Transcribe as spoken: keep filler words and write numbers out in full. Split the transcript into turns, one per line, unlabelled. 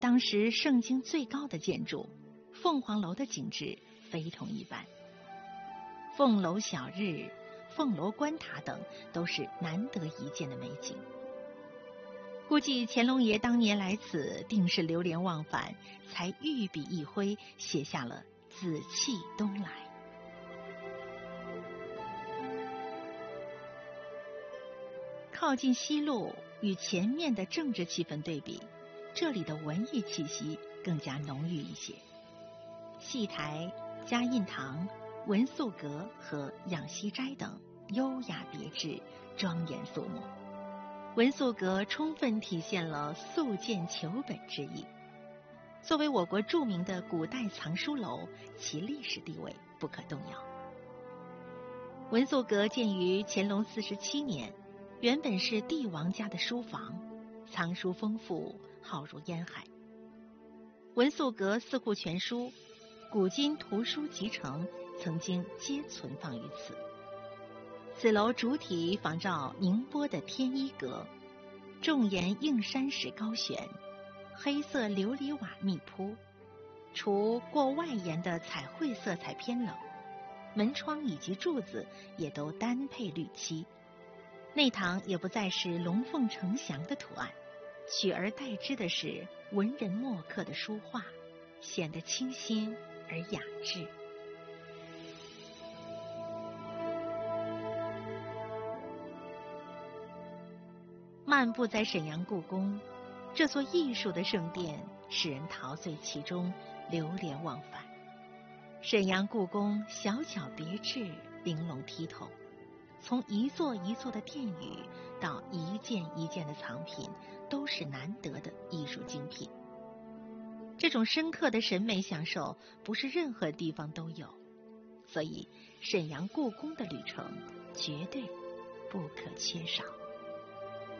当时盛京最高的建筑凤凰楼的景致非同一般。凤楼小日、凤楼关塔等都是难得一见的美景。估计乾隆爷当年来此定是流连忘返，才御笔一挥写下了紫气东来。靠近西路与前面的政治气氛对比，这里的文艺气息更加浓郁一些。戏台、嘉印堂、文素阁和养息斋等优雅别致，庄严肃穆。文素阁充分体现了素见求本之意。作为我国著名的古代藏书楼，其历史地位不可动摇。文素阁建于乾隆四十七年，原本是帝王家的书房，藏书丰富，浩如烟海。文素阁四库全书、古今图书集成曾经皆存放于此。此楼主体仿照宁波的天一阁，重檐映山石高悬，黑色琉璃瓦密铺，除过外檐的彩绘色彩偏冷，门窗以及柱子也都单配绿漆。内堂也不再是龙凤呈祥的图案，取而代之的是文人墨客的书画，显得清新而雅致。漫步在沈阳故宫，这座艺术的圣殿使人陶醉其中，流连忘返。沈阳故宫小巧别致，玲珑剔透，从一座一座的殿宇到一件一件的藏品，都是难得的艺术精品。这种深刻的审美享受不是任何地方都有，所以沈阳故宫的旅程绝对不可缺少。